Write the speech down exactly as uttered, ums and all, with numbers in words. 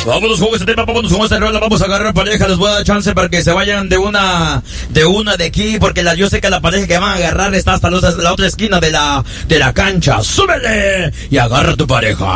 Vámonos con este tema, vámonos con esta rola, vamos a agarrar pareja, les voy a dar chance para que se vayan de una, de una de aquí, porque la, yo sé que la pareja que van a agarrar está hasta los, la otra esquina de la, de la cancha. ¡Súbele! Y agarra a tu pareja.